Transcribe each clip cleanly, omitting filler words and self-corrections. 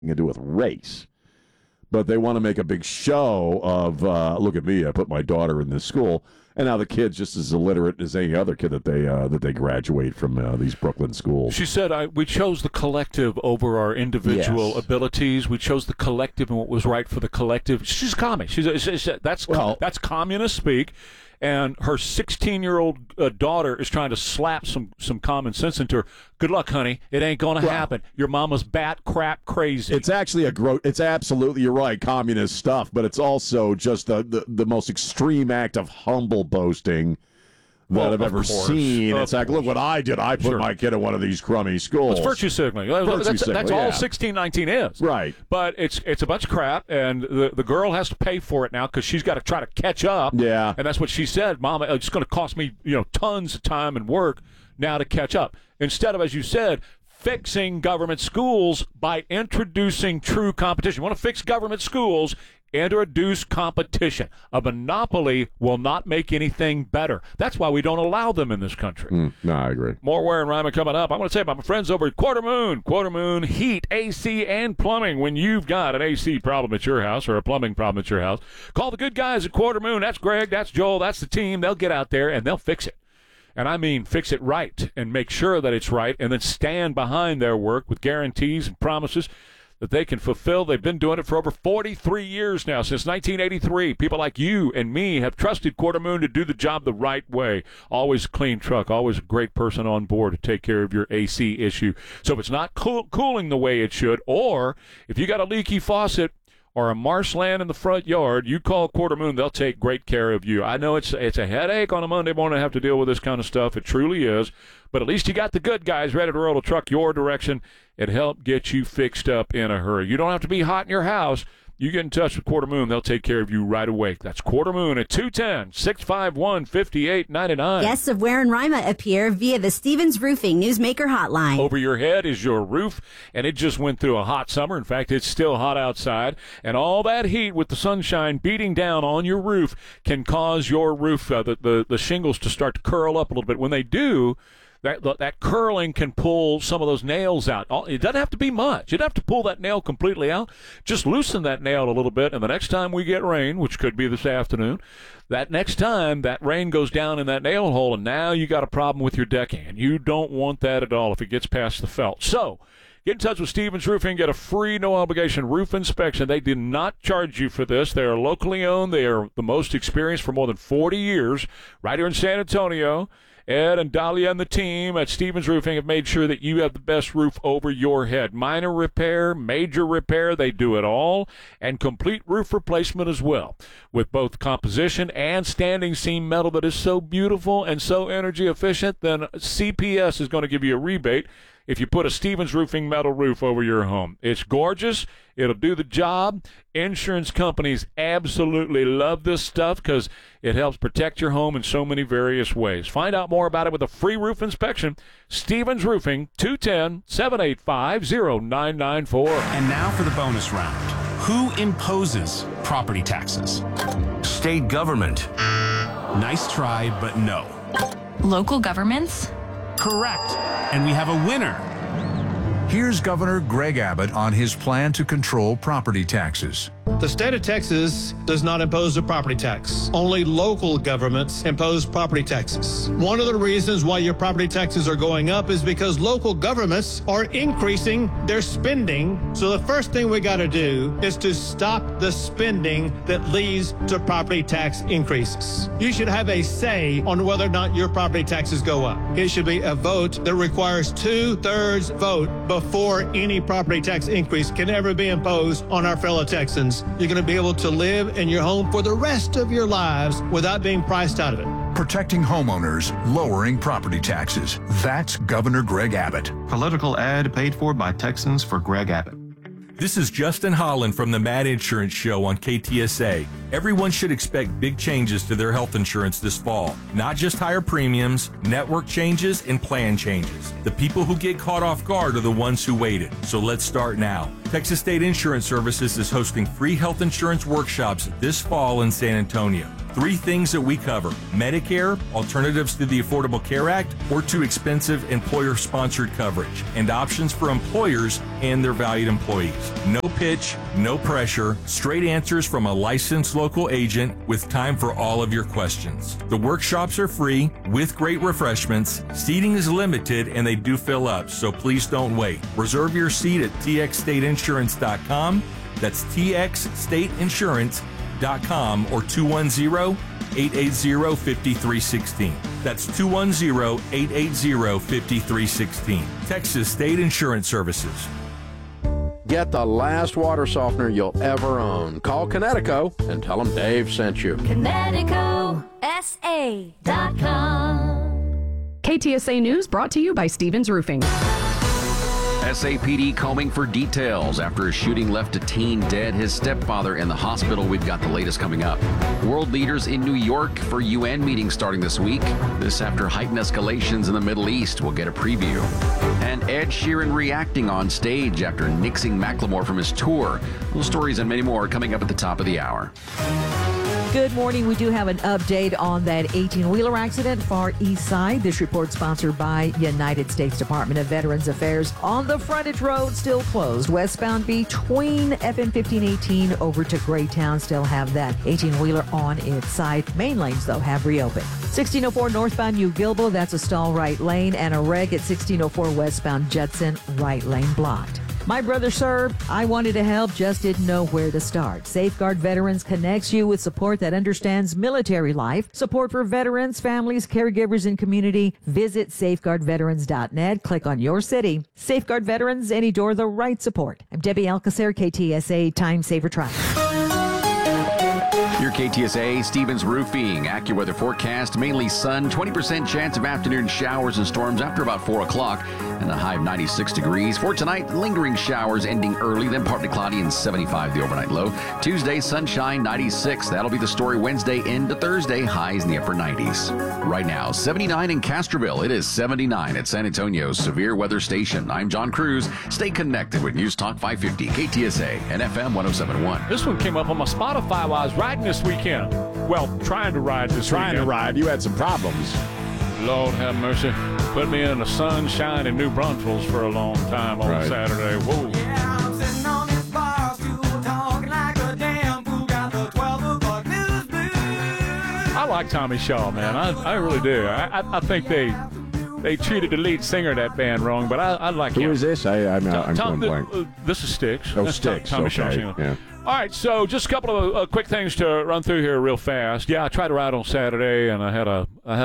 to do with race. But they want to make a big show of, look at me, I put my daughter in this school, and now the kid's just as illiterate as any other kid that they graduate from these Brooklyn schools. She said, we chose the collective over our individual abilities. We chose the collective and what was right for the collective. She's a commie. That's communist speak. And her 16-year-old daughter is trying to slap some common sense into her. Good luck, honey. It ain't going to happen. Your mama's bat crap crazy. It's actually it's absolutely, you're right, communist stuff, but it's also just the most extreme act of humble boasting that I've ever seen. It's like, look what I did. I put my kid in one of these crummy schools. It's virtue signaling. That's all 1619 is. Right. But it's a bunch of crap, and the girl has to pay for it now because she's got to try to catch up. Yeah. And that's what she said. Mama, it's going to cost me tons of time and work now to catch up. Instead of, as you said, fixing government schools by introducing true competition. You want to fix government schools, introduce competition. A monopoly will not make anything better. That's why we don't allow them in this country. No, I agree. More Ware and Ryman coming up. I want to say about my friends over at Quarter Moon Heat, AC, and Plumbing. When you've got an AC problem at your house or a plumbing problem at your house, call the good guys at Quarter Moon. That's Greg, that's Joel, that's the team. They'll get out there and they'll fix it. And I mean fix it right and make sure that it's right and then stand behind their work with guarantees and promises that they can fulfill. They've been doing it for over 43 years now, since 1983. People like you and me have trusted Quarter Moon to do the job the right way. Always a clean truck, always a great person on board to take care of your AC issue. So if it's not cooling the way it should, or if you got a leaky faucet or a marshland in the front yard, you call Quarter Moon, they'll take great care of you. I know it's a headache on a Monday morning to have to deal with this kind of stuff. It truly is. But at least you got the good guys ready to roll the truck your direction and help get you fixed up in a hurry. You don't have to be hot in your house. You get in touch with Quarter Moon, they'll take care of you right away. That's Quarter Moon at 210-651-5899. Guests of Ware and Rima appear via the Stevens Roofing Newsmaker Hotline. Over your head is your roof, and it just went through a hot summer. In fact, it's still hot outside, and all that heat with the sunshine beating down on your roof can cause your roof, the shingles to start to curl up a little bit. When they do, that curling can pull some of those nails out. It doesn't have to be much. You don't have to pull that nail completely out. Just loosen that nail a little bit, and the next time we get rain, which could be this afternoon, that next time that rain goes down in that nail hole, and now you got a problem with your decking, and you don't want that at all if it gets past the felt. So get in touch with Stevens Roofing. Get a free, no-obligation roof inspection. They did not charge you for this. They are locally owned. They are the most experienced for more than 40 years right here in San Antonio. Ed and Dahlia and the team at Stevens Roofing have made sure that you have the best roof over your head. Minor repair, major repair, they do it all, and complete roof replacement as well, with both composition and standing seam metal that is so beautiful and so energy efficient. Then CPS is going to give you a rebate if you put a Stevens Roofing metal roof over your home. It's gorgeous. It'll do the job. Insurance companies absolutely love this stuff because it helps protect your home in so many various ways. Find out more about it with a free roof inspection. Stevens Roofing, 210-785-0994. And now for the bonus round. Who imposes property taxes? State government. Nice try, but no. Local governments? Correct. And we have a winner. Here's Governor Greg Abbott on his plan to control property taxes. The state of Texas does not impose a property tax. Only local governments impose property taxes. One of the reasons why your property taxes are going up is because local governments are increasing their spending. So the first thing we got to do is to stop the spending that leads to property tax increases. You should have a say on whether or not your property taxes go up. It should be a vote that requires 2/3 vote before any property tax increase can ever be imposed on our fellow Texans. You're going to be able to live in your home for the rest of your lives without being priced out of it. Protecting homeowners, lowering property taxes. That's Governor Greg Abbott. Political ad paid for by Texans for Greg Abbott. This is Justin Holland from the Mad Insurance Show on KTSA. Everyone should expect big changes to their health insurance this fall. Not just higher premiums, network changes, and plan changes. The people who get caught off guard are the ones who waited. So let's start now. Texas State Insurance Services is hosting free health insurance workshops this fall in San Antonio. 3 things that we cover: Medicare, alternatives to the Affordable Care Act, or too expensive employer-sponsored coverage, and options for employers and their valued employees. No pitch, no pressure, straight answers from a licensed local agent with time for all of your questions. The workshops are free with great refreshments. Seating is limited and they do fill up, so please don't wait. Reserve your seat at txstateinsurance.com. That's txstateinsurance.com or 210-880-5316. That's 210-880-5316. Texas State Insurance Services. Get the last water softener you'll ever own. Call Connecticut and tell them Dave sent you. ConnecticutSA.com. KTSA News brought to you by Stevens Roofing. SAPD combing for details after a shooting left a teen dead, his stepfather in the hospital. We've got the latest coming up. World leaders in New York for UN meetings starting this week. This after heightened escalations in the Middle East. We'll get a preview. And Ed Sheeran reacting on stage after nixing Macklemore from his tour. Those stories and many more coming up at the top of the hour. Good morning. We do have an update on that 18-wheeler accident Far East Side. This report sponsored by United States Department of Veterans Affairs. On the frontage road, still closed. Westbound between FM 1518 over to Greytown still have that 18-wheeler on its side. Main lanes, though, have reopened. 1604 northbound New Gilbo, that's a stall right lane, and a wreck at 1604 westbound Judson, right lane blocked. My brother served. I wanted to help, just didn't know where to start. Safeguard Veterans connects you with support that understands military life. Support for veterans, families, caregivers, and community. Visit safeguardveterans.net. Click on your city. Safeguard Veterans, any door, the right support. I'm Debbie Alcacer, KTSA Time Saver Traffic. Your KTSA Stevens Roofing AccuWeather forecast: mainly sun, 20% chance of afternoon showers and storms after about 4 o'clock, and a high of 96 degrees. For tonight, lingering showers ending early, then partly cloudy and 75 the overnight low. Tuesday, sunshine, 96. That'll be the story Wednesday into Thursday, highs in the upper 90s. Right now, 79 in Castroville. It is 79 at San Antonio's Severe Weather Station. I'm John Cruz. Stay connected with News Talk 550, KTSA, and FM 107.1. This one came up on my Spotify while I was riding this weekend. Well, trying to ride this weekend. Trying to ride. You had some problems. Lord have mercy. Put me in the sunshine in New Braunfels for a long time on Saturday. Whoa. Yeah, I'm sitting on this bar stool talking like a damn fool. Got the 12 o'clock news blues. I like Tommy Shaw, man. I really do. I think they treated the lead singer of that band wrong, but I like him. Who is this? I'm going blank. This is Styx. Oh, Styx. Tommy Okay. Shaw singer. Yeah. All right, so just a couple of quick things to run through here real fast. Yeah, I tried to ride on Saturday, and I had a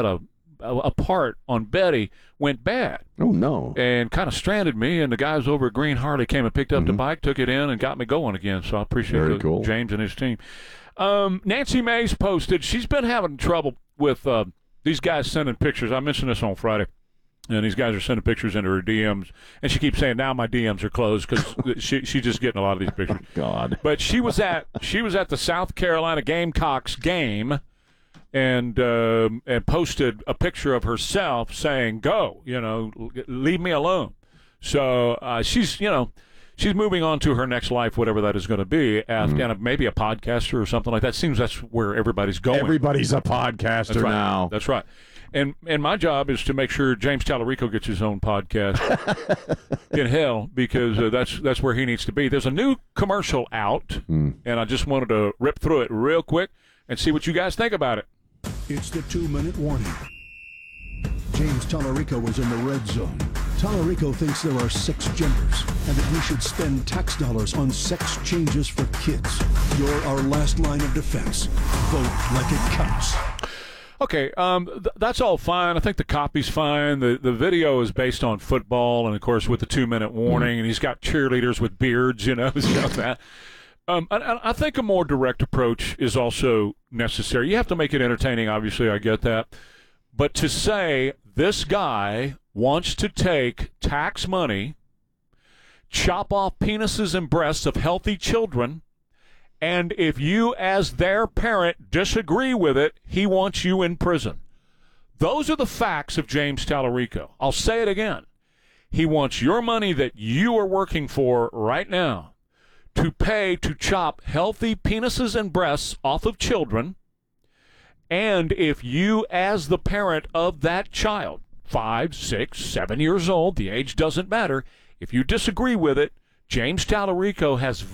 part on Betty went bad. Oh, no. And kind of stranded me, and the guys over at Green Harley came and picked up the bike, took it in, and got me going again. So I appreciate James and his team. Nancy Mays posted, she's been having trouble with these guys sending pictures. I mentioned this on Friday. And these guys are sending pictures into her DMs, and she keeps saying, "Now my DMs are closed," because she's just getting a lot of these pictures. God. But she was at the South Carolina Gamecocks game, and posted a picture of herself saying, "Go, leave me alone." So she's moving on to her next life, whatever that is going to be, and maybe a podcaster or something like that. Seems that's where everybody's going. Everybody's a podcaster now. That's right. And my job is to make sure James Tallarico gets his own podcast in hell, because that's where he needs to be. There's a new commercial out, and I just wanted to rip through it real quick and see what you guys think about it. It's the 2-minute warning. James Tallarico is in the red zone. Tallarico thinks there are 6 genders and that we should spend tax dollars on sex changes for kids. You're our last line of defense. Vote like it counts. Okay, that's all fine. I think the copy's fine. The video is based on football, and of course with the 2-minute warning, and he's got cheerleaders with beards, stuff that. I think a more direct approach is also necessary. You have to make it entertaining, obviously, I get that. But to say this guy wants to take tax money, chop off penises and breasts of healthy children, and if you, as their parent, disagree with it, he wants you in prison. Those are the facts of James Tallarico. I'll say it again. He wants your money that you are working for right now to pay to chop healthy penises and breasts off of children. And if you, as the parent of that child, 5, 6, 7 years old, the age doesn't matter, if you disagree with it, James Tallarico has